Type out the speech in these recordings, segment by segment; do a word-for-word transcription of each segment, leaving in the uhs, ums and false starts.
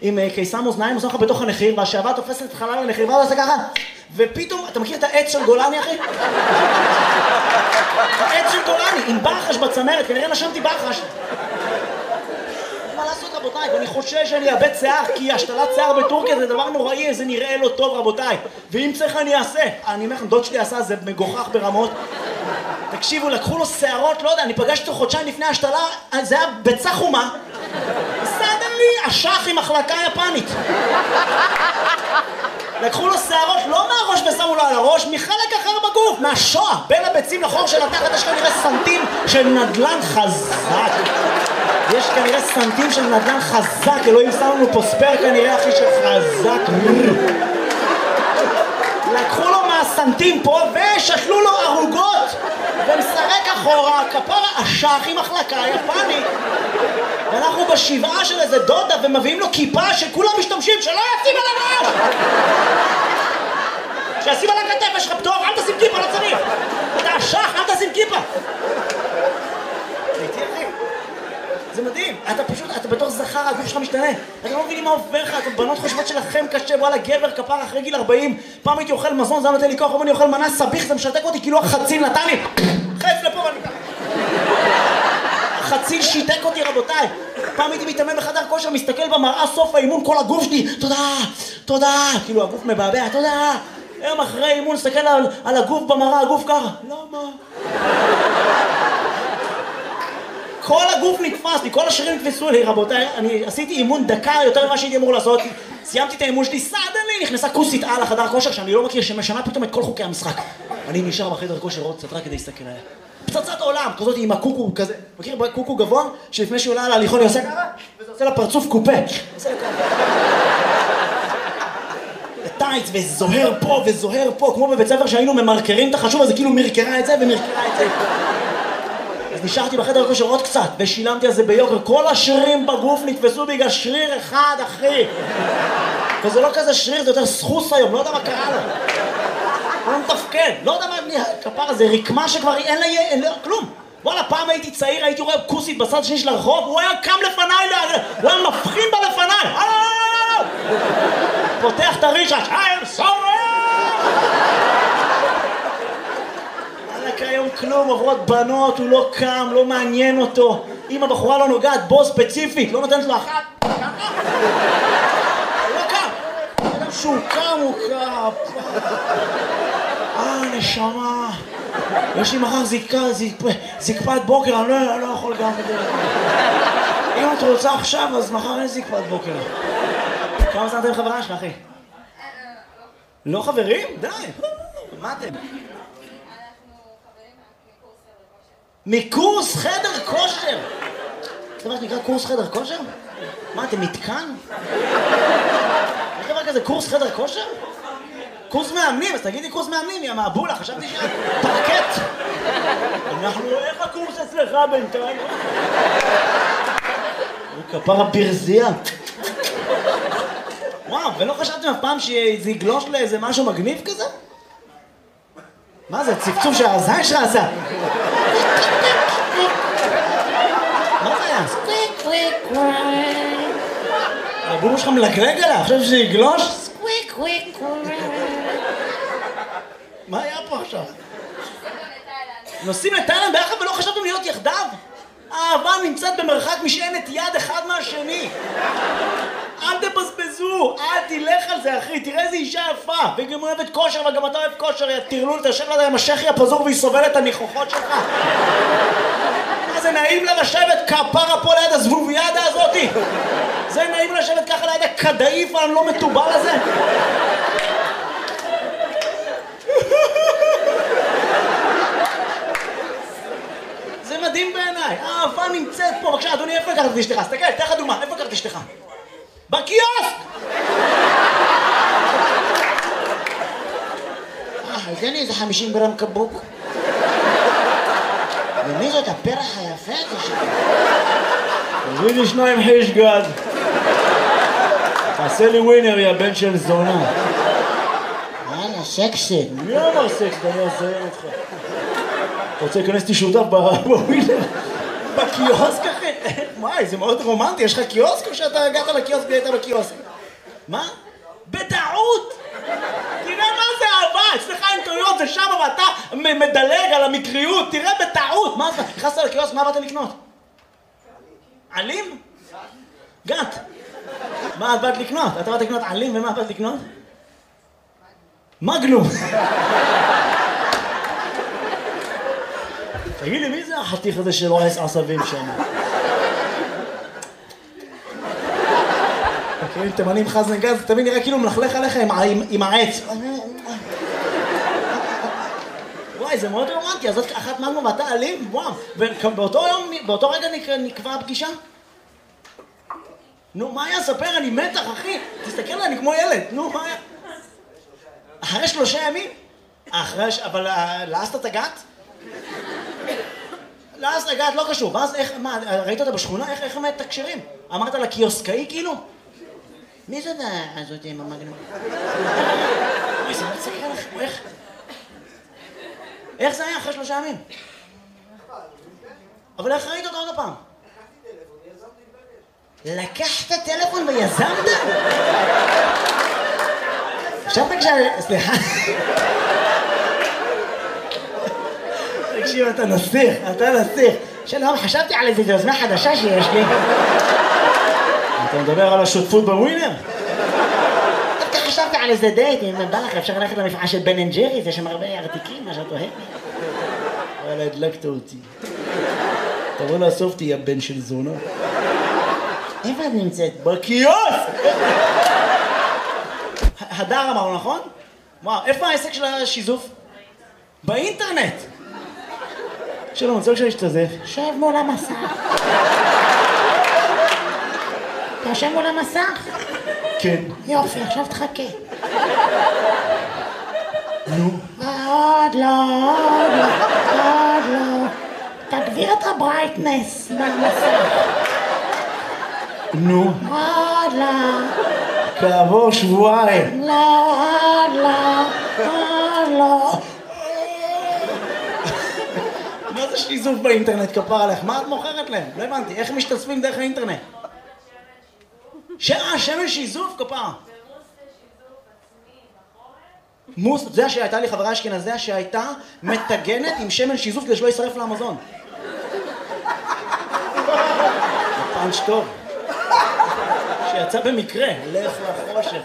עם קיסם אוזניים, עושה לך בתוך הנחיר, והשעבה תופסת את חלל הנחיר, ואז עושה ככה, ופתאום, אתה מכיר את העץ של גולני, אחי? העץ של גולני, עם בחש בצמרת, כנראה נשמתי בחש. מה לעשות רבותיי, ואני חושש שאני אאבד שיער, כי השתלת שיער בטורקיה זה דבר נוראי, זה נראה לא טוב רבותיי, ואם צריך אני אעשה. אני אומר לכם, דוד שלי עשה, זה מגוחך ברמות. תקשיבו, לקחו לו שערות, לא יודע, אני פגשתי אותו חודשיים לפני השתלה, זה היה ביצה חומה. סדנלי, אשך עם מחלקה יפנית. לקחו לו שערות, לא מהראש ושמו לו על הראש, מחלק אחר בגוף, מהשואה, בין הביצים לחור של התחת, יש כנראה סנטים של נדלן חזק. יש כנראה סנטים של נדלן חזק, אלוהים שם לנו פה ספר כנראה אחי של חזק. לקחו לו מהסנטים פה ושתלו לו ערוגות ומשחק אחורה, כפרה אשך עם מחלקה יפנית. ואנחנו בשבעה של איזה דודה ומביאים לו כיפה שכולם משתמשים, שלא ישים על הראש! שישים על הכתף, יש לך פטור, אל תשים כיפה, לא צריך! אתה אשך, אל תשים כיפה! הייתי אחי, זה מדהים, אתה פשוט, אתה בתור זכר, הגוף שלך משתנה, אתה לא מבינים מה עובר לך, אתם בנות חושבות שלכם קשה, וואלה גבר כפר אחרי גיל ארבעים, פעם הייתי אוכל מזון, זה נותן לי כוח, אני אוכל מנה סביך, זה משתק אותי כאילו החציל נתן לי, חץ לפה ואני ככה. החציל שיתק אותי רבותיי, פעם הייתי מתאמן בחדר כושר, מסתכל במראה סוף האימון, כל הגוף שלי, תודה, תודה, כאילו הגוף מבעבע, תודה. היום אחרי אימון, מסתכל על, על הגוף במראה, הגוף ככה, למה? כל הגוף נתפס לי, כל השרירים נתפסו לי, רבותיי, אני עשיתי אימון דקה יותר ממה שהייתי אמור לעשות, סיימתי את האימון שלי, סדנלי, נכנסה כוסית על החדר כושר שאני לא מכיר, שמשנה פתאום את כל חוקי המשחק. אני נשאר בחדר כושר עוד קצת רק כדי להסתכל עליה. פצצת עולם, כזאת עם הקוקו כזה, מכיר קוקו גבוה, שלפני שהוא עולה על ההליכון היא עושה ככה, וזה עושה לה פרצוף קופה. עושה לה ככה. טייץ וזוהר פה וזוהר פה, כמו בבית ספר שהיינו ממרקרים את החשוב, אז זה כאילו מרקרה את זה ומרקרה את זה. אז נשארתי בחדר כושר עוד קצת, ושילמתי על זה ביוקר. כל השרירים בגוף נתפסו בגלל שריר אחד, אחי. וזה לא כזה שריר, זה יותר סחוס היום, לא יודע מה קרה לו. הוא לא מתפקד, לא יודע מה כפר הזה, רקמה שכבר אין לה, אין לה, כלום. וואלה, פעם הייתי צעיר, הייתי רואה כוסית בצד שני של הרחוב, הוא היה קם לפניי, הוא היה מבחין בה לפניי. פותח את הרישש, I'm sorry! עלק היום כלום, עוברות בנות, הוא לא קם, לא מעניין אותו. אם הבחורה לא נוגעת בו ספציפית, לא נותנת לו אחת, ככה? הוא לא קם. אדם שהוא קם, הוא קם. אה, נשמה. יש לי מחר זקפת בוקר, אני לא יכול גם כדי. אם את רוצה עכשיו, אז מחר אין זקפת בוקר. כמה זמן אתם חברה שלך, אחי? לא חברים? די. מה אתם? אנחנו חברים מקורס חדר כושר. מקורס חדר כושר? זה דבר שנקרא קורס חדר כושר? מה, אתם מתקן? יש דבר כזה קורס חדר כושר? קורס מאמנים, אז תגידי קורס מאמנים, יא מהבולה, חשבתי שאת פרקט. אנחנו, איך הקורס אצלך בינתיים? הוא כפר הברזייה. וואו, ולא חשבתם אף פעם שזה יגלוש לאיזה משהו מגניב כזה? מה זה, צפצוף שהזין שלך עשה? מה זה היה? סקוויק קוויק קוויק. הבולו שלך מלגלג עליה, חושב שזה יגלוש? סקוויק קוויק קוויק. מה היה פה עכשיו? נוסעים לתאילנד ביחד ולא חשבתם להיות יחדיו? האהבה נמצאת במרחק משענת יד אחד מהשני. אל תבזבזו, אל תלך על זה אחי, תראה איזה אישה יפה, והיא גם אוהבת כושר וגם אתה אוהב כושר, יא תרלול, תשב לה עם השכי הפזור והיא סובלת את הניחוחות שלך. מה זה נעים לה לשבת כפרה פה ליד הזבוביאדה הזאתי? זה נעים לשבת ככה ליד הכדאיף הלא מטובל הזה? זה מדהים בעיניי, האהבה נמצאת פה. בבקשה אדוני, איפה לקחת את אשתך? תסתכל, תן לך דוגמה, איפה לקחת את אשתך? בקיוסק! אה, תן לי איזה חמישים גרם קבוק. ומי זאת הפרח היפה הזה שלי? תביא לי שניים חיש גד. תעשה לי ווינר, יא בן של זונה. יאללה, סקסט. מי אמר סקסט? אני אעזר אותך. אתה רוצה להיכנס אותי שותף בווינר? בקיוסק, אחי? וואי, זה מאוד רומנטי, יש לך קיוסק או שאתה הגעת לקיוסק והיית בקיוסק? מה? בטעות! תראה מה זה אהבה, אצלך אין טעויות, זה שם, ואתה מדלג על המקריות, תראה בטעות! מה זה? נכנסת לקיוסק, מה באת לקנות? עלים? גת. מה את באת לקנות? אתה באת לקנות עלים ומה באת לקנות? מגנום. תגיד לי, מי זה החתיך הזה שלא עש עשבים שם? מכירים תימנים חזן גז, זה תמיד נראה כאילו מלכלך עליך עם העץ. וואי, זה מאוד רומנטי, אז זאת אחת מגנום ואתה עלים? וואו. ובאותו יום, באותו רגע נקבע הפגישה? נו, מה היה? ספר, אני מתח, אחי. תסתכל עליי, אני כמו ילד. נו, מה היה? אחרי שלושה ימים? אחרי ש... אבל לעשת את הגת? לעשת הגת לא קשור. ואז איך, מה, ראית אותה בשכונה? איך, איך הם מתקשרים? אמרת לה קיוסקאי כאילו? מי זאת הזאת עם המגנום? אוי, זה מצחיק לך, איך? איך זה היה אחרי שלושה ימים? אבל איך ראית אותה עוד הפעם? לקחת טלפון ויזמת? עכשיו תקשיב, סליחה. תקשיב, אתה נסיך, אתה נסיך. שלום, חשבתי על איזו יוזמה חדשה שיש לי. אתה מדבר על השותפות בווינר? דווקא חשבתי על איזה דייט, אם בא לך, אפשר ללכת למפעל של בן אנד ג'רי, יש שם הרבה ארתיקים, מה שאת אוהבת. וואלה, הדלקת אותי. תבוא לאסוף תהיה בן של זונה. איפה את נמצאת? בקיוסק! הדר אמרנו, נכון? וואו, איפה העסק של השיזוף? באינטרנט! שלום, אני רוצה להשתזף. שב מול המסך. אתה יושב מול המסך? כן. יופי, עכשיו תחכה. נו. עוד לא, עוד לא, עוד לא. תגביר את הברייטנס במסך. נו. עוד לא. כעבור שבועיים. לא, עוד לא, עוד לא. מה זה שיזוף באינטרנט כפר עליך? מה את מוכרת להם? לא הבנתי, איך משתתפים דרך האינטרנט? שעה, שמן שיזוף כפר. מוס, זה שהייתה לי חברה אשכנזיה שהייתה מטגנת עם שמן שיזוף כדי שלא ישרף לאמזון. פאנץ' טוב. שיצא במקרה, לך לחושך.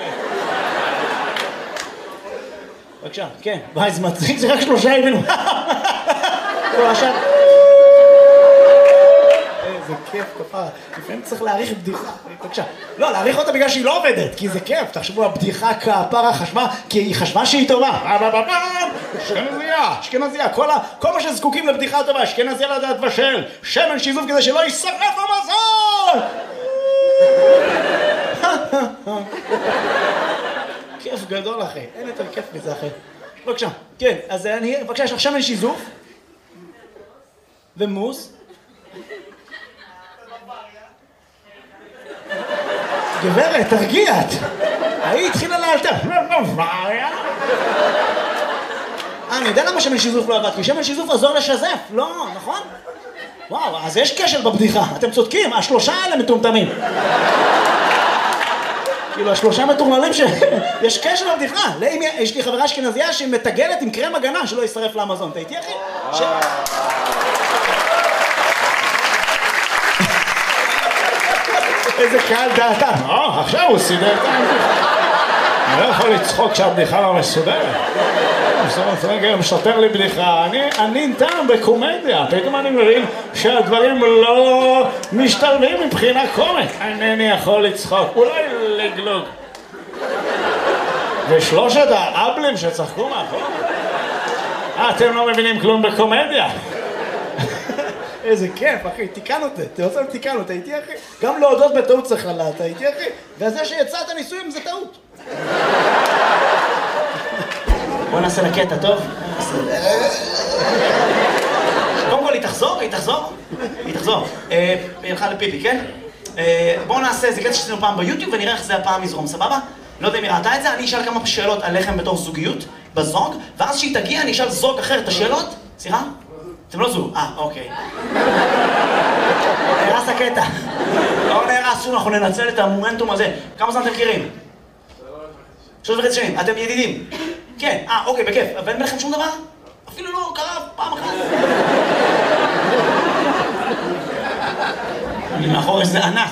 בבקשה, כן. וואי, זה מצחיק, זה רק שלושה ימים. עכשיו... איזה כיף כפרה. לפעמים צריך להעריך בדיחה. בבקשה. לא, להעריך אותה בגלל שהיא לא עובדת, כי זה כיף. תחשבו, הבדיחה כפרה חשבה, כי היא חשבה שהיא טובה. אשכנזיה, אשכנזיה. כל מה שזקוקים לבדיחה טובה, אשכנזיה לדעת בשל. שמן שיזוף כדי שלא יישרף המזון! כיף גדול אחי, אין יותר כיף מזה אחי. בבקשה, כן, אז אני, בבקשה, יש לך שמן שיזוף ומוס. גברת, תרגיעת. היא התחילה לאלתר. בוואריה? אה, אני יודע למה שמן שיזוף לא עבד, כי שמן שיזוף עזור לשזף, לא, נכון? וואו, אז יש קשר בבדיחה, אתם צודקים, השלושה האלה מטומטמים. כאילו, השלושה מטורללים ש... יש קשר בבדיחה. יש לי חברה אשכנזיה שהיא מטגנת עם קרם הגנה שלא ישרף לאמזון. אתה איתי, אחי? איזה קהל דעתה. אה, עכשיו הוא סידר את הבדיחה. אני לא יכול לצחוק כשהבדיחה לא מסודרת. רגע, משתר לי בדיחה. אני טעם בקומדיה. פתאום אני מבין שהדברים לא משתלבים מבחינה קומית. אינני יכול לצחוק. אולי לגלוג. ושלושת האבלים שצחקו מאחור. אתם לא מבינים כלום בקומדיה. איזה כיף, אחי. תיקנו אותי. תעושה תיקנו אותי. איתי, אחי. גם להודות בטעות צריך לדעת. איתי, אחי. וזה שיצאת ניסויים זה טעות. בוא נעשה לקטע, טוב? קודם כל, היא תחזור? היא תחזור? היא תחזור. היא הלכה לפיפי, כן? בואו נעשה, זה קטע שעשינו פעם ביוטיוב ונראה איך זה הפעם יזרום, סבבה? לא יודע אם היא ראתה את זה, אני אשאל כמה שאלות עליכם בתור זוגיות, בזוג, ואז שהיא תגיע אני אשאל זוג אחר את השאלות. סליחה? אתם לא זוג, אה, אוקיי. נהרס הקטע. לא נהרס שום, אנחנו ננצל את המומנטום הזה. כמה זמן אתם מכירים? שלוש וחצי שנים. אתם ידידים? כן, אה, אוקיי, בכיף. ואין ביניכם שום דבר? אפילו לא קרה פעם אחת. מאחור איזה ענף.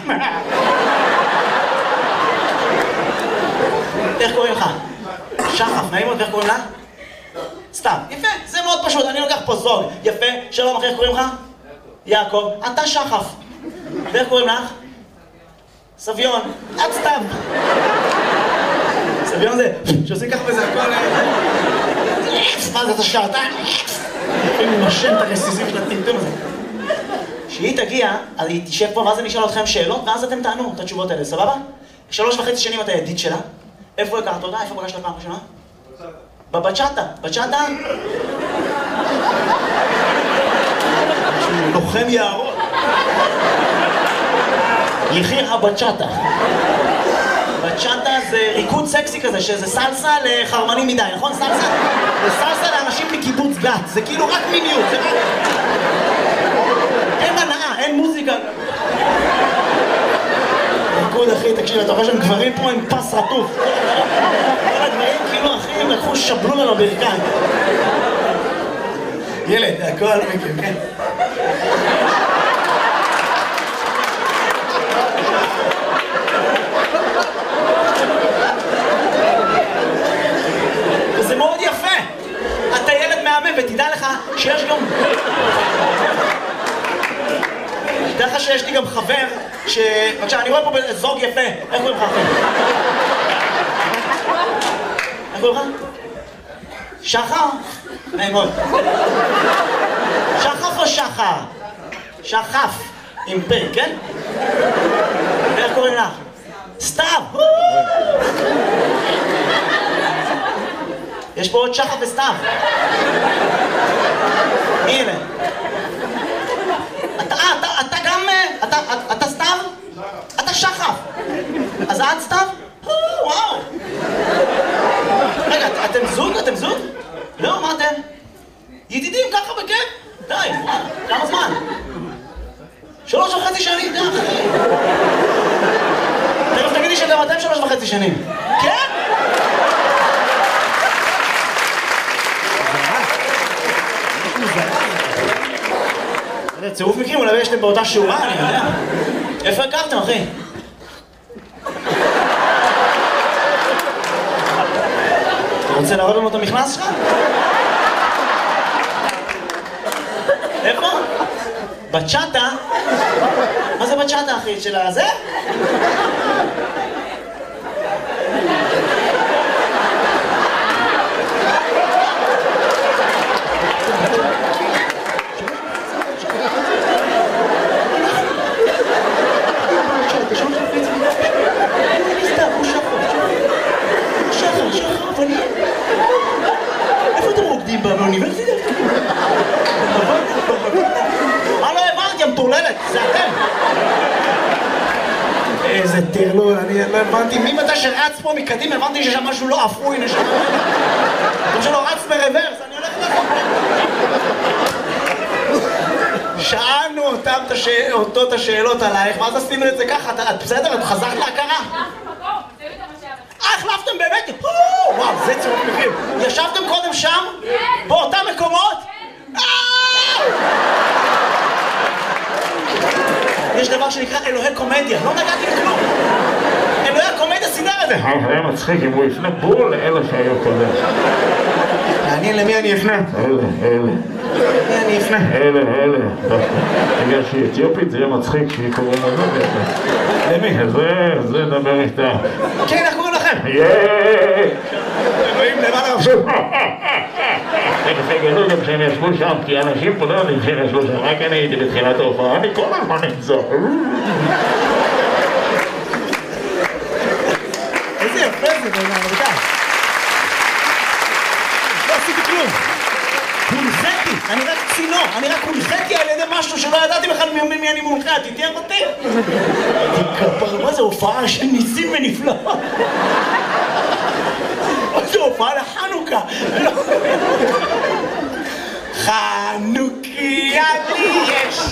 איך קוראים לך? שחף, נעים מאוד, איך קוראים לה? סתם, יפה, זה מאוד פשוט, אני לוקח פה זוג. יפה, שלום אחי, איך קוראים לך? יעקב, אתה שחף. ואיך קוראים לך? סביון, את סתם. סביון זה, שעושים ככה וזה הכל... מה זה, אתה שעתיים? אני נושם את הרסיסים של הטמטום הזה. כשהיא תגיע, אז היא תשב פה ואז אני אשאל אתכם שאלות, ואז אתם תענו את התשובות האלה, סבבה? שלוש וחצי שנים אתה ידיד שלה. איפה הכרת אותה? איפה פגשת פעם ראשונה? בבצ'אטה. בצ'אטה? לוחם יערות. יחיר הבצ'אטה. בצ'אטה זה ריקוד סקסי כזה, שזה סלסה לחרמנים מדי, נכון? סלסה? זה סלסה לאנשים מקיבוץ גת, זה כאילו רק מיניות, זה רק... אין הנאה, אין מוזיקה. ריקוד אחי, תקשיב, אתה רואה שהם גברים פה עם פס רטוף. כל הגברים כאילו אחי, הם לקחו שבלון על הברכיים. ילד, הכל מכם, כן? וזה מאוד יפה. אתה ילד מהמם, ותדע לך שיש גם... תדע לך שיש לי גם חבר ש... בבקשה, אני רואה פה זוג יפה. איך קוראים לך אחי? איך קוראים לך? שחר? נעים מאוד. שחף או שחר? שחף. עם פה, כן? ואיך קוראים לך? סתיו! יש פה עוד שחף וסתיו. מי אלה? אתה, אתה, אתה גם... אתה, אתה סתיו? אתה שחף. אז את סתיו? וואו. רגע, אתם זוג? אתם זוג? לא, מה אתם? ידידים ככה בכיף? די, כמה זמן? שלוש וחצי שנים, די. תכף תגידי שאתם אתם שלוש וחצי שנים. כן? זה צירוף מקרים, אולי יש להם באותה שורה, אני יודע. איפה הכרתם, אחי? אתה רוצה להראות לנו את המכנס שלך? איפה? בצ'אטה? מה זה בצ'אטה, אחי? של הזה? איפה אתם רוקדים באוניברסיטה? מה לא הבנתי, המטורללת, זה אתם. איזה טרלול, אני לא הבנתי, מי מתי שרץ פה מקדים, הבנתי שיש שם משהו לא אפוי, נשמע. כמו שלא רץ ברוורס, אני הולך לפה. שאלנו אותם אותו את השאלות עלייך, ואז עשינו את זה ככה, את בסדר? את חזרת להכרה? אה, החלפתם באמת? וואו, זה צירוף מקרים. ישבתם קודם שם? באותם מקומות? יש דבר שנקרא אלוהי קומדיה, לא נגעתי בכלום. אלוהי הקומדיה סידר את זה. היה מצחיק אם הוא יפנה בול לאלה שהיו קודם. מעניין למי אני אפנה? אלה, אלה. למי אני אפנה? אלה, אלה. בגלל שהיא אתיופית זה יהיה מצחיק שהיא קוראים לזה. למי? זה, זה דבר איתה. כן, איך קוראים לכם? יאיי! אלוהים למעלה עכשיו. תכף יגלו גם שהם ישבו שם, כי אנשים פה לא יודעים שהם ישבו שם, רק אני הייתי בתחילת ההופעה, אני כל הזמן נמצא. איזה יפה זה, בעיניי, רבותיי. לא עשיתי כלום. הונחתי, אני רק צינור, אני רק הונחתי על ידי משהו שלא ידעתי בכלל מי אני מונחה, תתיח אותי. כפר, מה זה הופעה של ניסים ונפלאות? מה זה הופעה לחנוכה? חנוכיה לי יש